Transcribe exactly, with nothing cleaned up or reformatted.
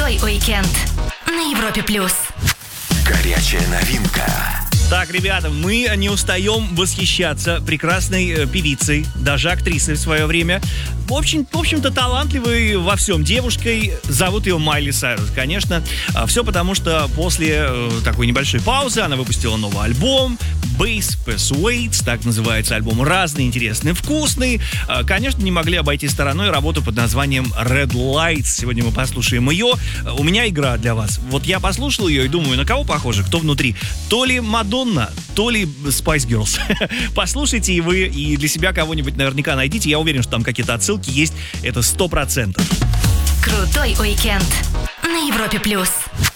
Крутой уикенд на Европе плюс. Горячая новинка. Так, ребята, мы не устаем восхищаться прекрасной э, певицей, даже актрисой в свое время. В, общем, в общем-то, талантливой во всем девушкой. Зовут ее Майли Сайрус, конечно. А, все потому, что после э, такой небольшой паузы она выпустила новый альбом Bass Persuades, так называется альбом. Разный, интересный, вкусный. А, конечно, не могли обойти стороной работу под названием Red Lights. Сегодня мы послушаем ее. У меня игра для вас. Вот я послушал ее и думаю, на кого похоже, кто внутри. То ли Мадонна, то ли Spice Girls. Послушайте и вы, и для себя кого-нибудь наверняка найдите. Я уверен, что там какие-то отсылки есть. Это сто процентов. Крутой уикенд на Европе плюс.